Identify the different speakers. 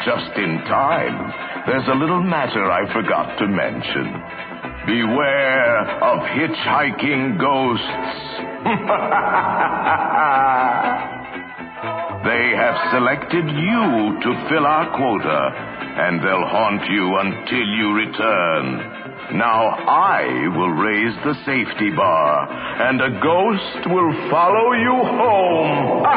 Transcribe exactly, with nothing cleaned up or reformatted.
Speaker 1: just in time. There's a little matter I forgot to mention. Beware of hitchhiking ghosts. They have selected you to fill our quota, and they'll haunt you until you return. Now I will raise the safety bar, and a ghost will follow you home.